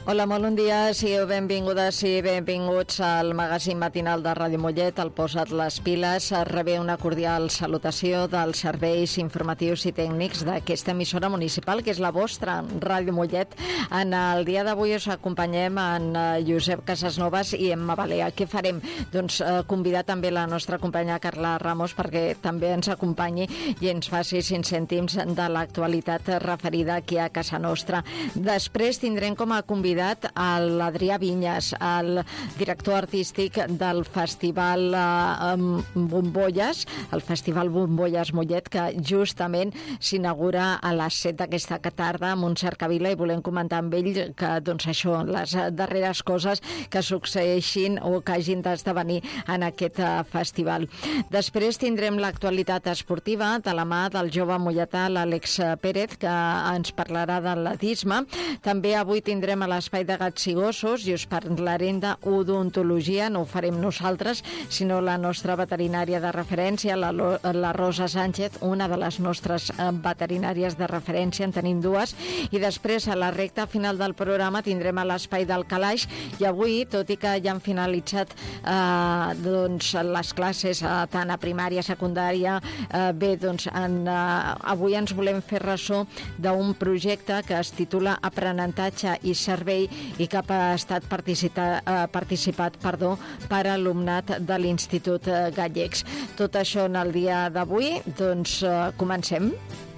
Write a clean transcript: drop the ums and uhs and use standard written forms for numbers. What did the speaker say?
Hola, molt bon dia, sigueu benvingudes i benvinguts al magazín matinal de Ràdio Mollet, el Posa't les piles. Rebé una cordial salutació dels serveis informatius i tècnics d'aquesta emissora municipal, que és la vostra, Ràdio Mollet. En el dia d'avui us acompanyem en Josep Casasnovas i Emma Balea. Què farem? Doncs convidar també la nostra companya Carla Ramos perquè també ens acompanyi i ens faci 5 cèntims de l'actualitat referida aquí a casa nostra. Després tindrem com a convidat a l'Adrià Vinyes, el director artístic del Festival Bombolles, el Festival Bombolles Mollet, que justament s'inaugura a les 7 d'aquesta tarda amb un cercavila, i volem comentar amb ell que, doncs això, les darreres coses que succeeixin o que hagin d'esdevenir en aquest festival. Després tindrem l'actualitat esportiva de la mà del jove molletà, l'Àlex Pérez, que ens parlarà d'atletisme. També avui tindrem a l'espai de gats i gossos i us parlarem d'odontologia. No ho farem nosaltres, sinó la nostra veterinària de referència, la Rosa Sánchez, una de les nostres veterinàries de referència, en tenim dues. I després, a la recta final del programa, tindrem a l'espai del calaix, i avui, tot i que ja han finalitzat les classes tant a primària, secundària, avui ens volem fer ressò d'un projecte que es titula Aprenentatge i Servei i que ha estat participat per alumnat de l'Institut Gallecs. Tot això en el dia d'avui, doncs comencem.